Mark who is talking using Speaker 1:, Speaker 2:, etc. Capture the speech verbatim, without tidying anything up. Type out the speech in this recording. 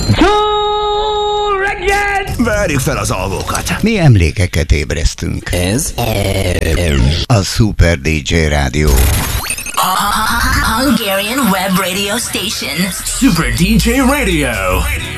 Speaker 1: Várjuk fel az alvókat.
Speaker 2: Mi emlékeket ébresztünk.
Speaker 1: Ez
Speaker 2: a Super dé dzsé Rádió.
Speaker 3: Hungarian Web Radio Station.
Speaker 1: Super dé dzsé Radio.